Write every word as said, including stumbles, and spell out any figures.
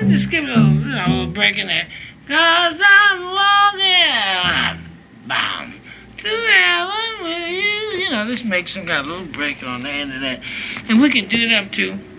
Just give it a little, you know, a little break in there. Cause I'm walking, bam, to heaven with you. You know, just make some kind of little break on the end of that. And we can do it up to